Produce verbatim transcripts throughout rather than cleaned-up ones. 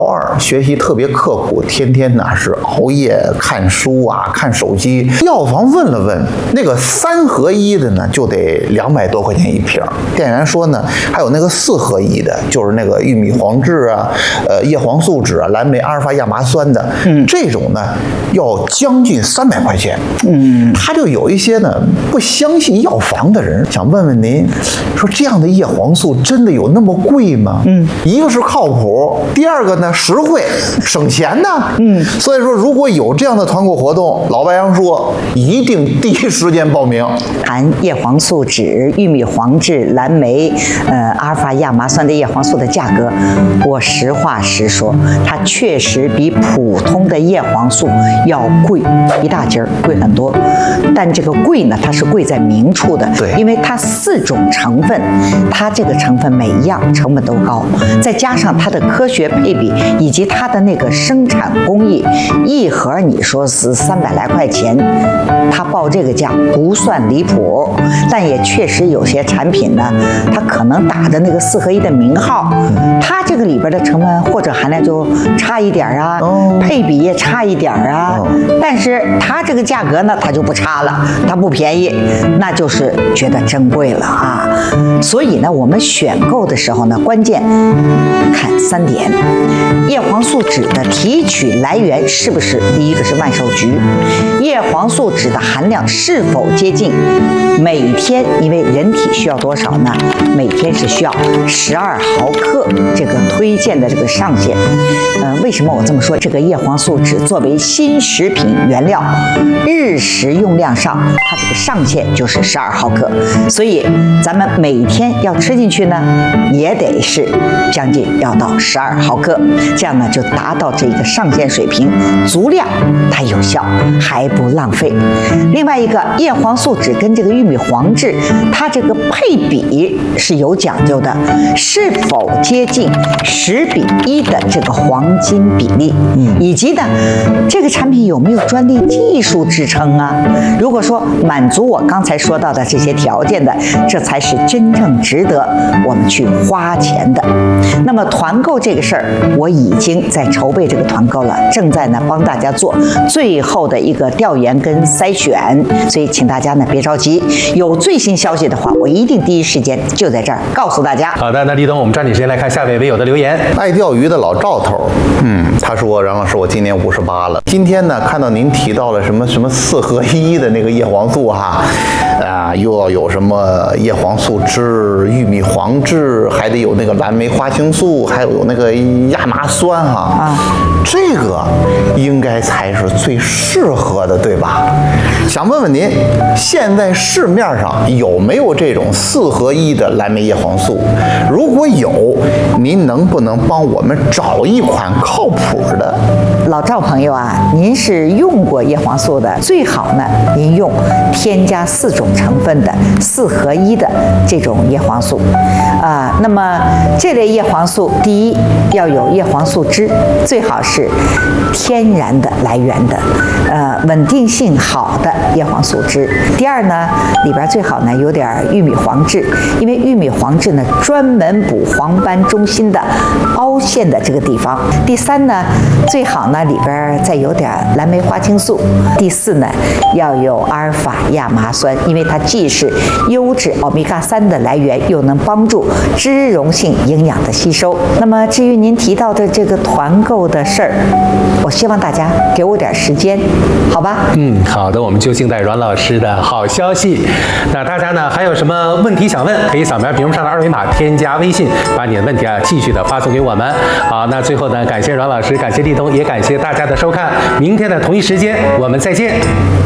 二学习特别刻苦，天天呢是熬夜看书啊，看手机。药房问了问，那个三合一的呢就得两百多块钱一瓶。店员说呢，还有那个四合一的，就是那个玉米黄质啊、呃叶黄素酯啊、蓝莓阿尔法亚麻酸的，嗯，这种呢要将近三百块钱。嗯，他就有一些呢不相信药房的人，想问问您，说这样的叶黄素真的有那么贵吗？嗯，一个是靠谱，第二个呢实惠，省钱呢。嗯，所以说如果有这样的团购活动，老白杨说一定第一时间报名。 含叶黄素酯、玉米黄质、蓝莓、呃阿尔法亚麻酸的叶黄素的价格，我实话实说，它确实比普通的叶黄素要贵一大截儿，贵很多。但这个贵呢，它是贵在明处的， 对， 因为它四种成分，它这个成分每一样成本都高，再加上它的科学配比以及它的那个生产工艺，一盒你说是三百来块钱，它报这个价不算离谱，但也确实有些产品呢，它可能打的那个四合一的名号，它这个里边的成分或者含量就差一点啊，哦、配比也差一点啊，哦、但是它这个价格呢，它就不差了，它不便宜，那就是觉得珍贵了啊。所以呢，我们选购的时候呢，关键看三点：叶黄素酯的提取来源是不是第一个是万寿菊，叶黄素酯的含量是否接近每天，因为人体需要多少呢？每天是需要十二毫克这个推荐的这个上限。呃，为什么我这么说？这个叶黄素酯作为新食品原料，日食用量上它这个上限就是十二毫克，所以咱们每天要吃进去呢，也得是将近要到十二毫克，这样呢就达到这个上限水平，足量它有效，还不浪费。另外一个，叶黄素酯跟这个玉米黄质，它这个配比是有讲究的，是否接近十比一的这个黄金比例，嗯，以及呢，这个产品有没有专利技术支撑啊？如果说满足我刚才说到的这些条件的，这才是真正值得我们去花钱的。那么团购这个事儿，我已经在筹备这个团购了，正在呢帮大家做最后的一个调研跟筛选，所以请大家呢别着急，有最新消息的话，我一定第一时间就在这儿告诉大家。 好的，那李董，我们抓紧时间来看下位微友的留言。 爱钓鱼的老赵头，嗯，他说：“杨老师，我今年五十八了，今天呢看到您提到了什么什么四合一的那个叶黄素哈，啊，又要有什么叶黄素酯、玉米黄质，还得有那个蓝莓花青素，还有那个亚麻酸哈，啊，这个应该才是最适合的，对吧？想问问您，现在市面上有没有这种四合一的蓝莓叶黄素？如果有，您能不能帮我们找一款靠谱的？” 老赵朋友啊，您是用过叶黄素的，最好呢您用添加四种成分的四合一的这种叶黄素啊、呃。那么这类叶黄素，第一要有叶黄素汁，最好是天然的来源的，呃，稳定性好的叶黄素汁。第二呢，里边最好呢有点玉米黄质，因为玉米黄质呢专门补黄斑中心的凹陷的这个地方。第三呢，最好呢里边再有点蓝莓花青素。第四呢，要有阿尔法亚麻酸，因为它既是优质欧米伽三的来源，又能帮助脂溶性营养的吸收。那么至于您提到的这个团购的事儿，我希望大家给我点时间，好吧？ 嗯，好的，我们就静待阮老师的好消息。那大家呢还有什么问题想问，可以扫描屏幕上的二维码，添加微信，把你的问题啊继续的发送给我们。好，那最后呢，感谢阮老师，感谢立冬，也感谢大家的收看。明天的同一时间我们再见。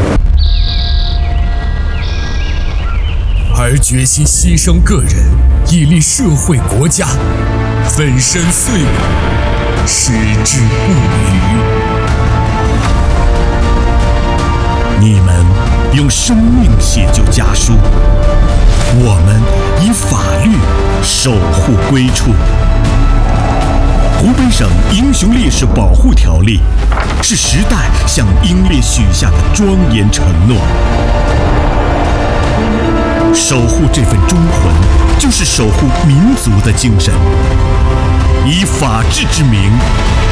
而决心牺牲个人，以利社会国家，粉身碎骨，矢志不渝。你们用生命写就家书，我们以法律守护归处。湖北省英雄烈士保护条例是时代向英烈许下的庄严承诺。守护这份忠魂，就是守护民族的精神，以法治之名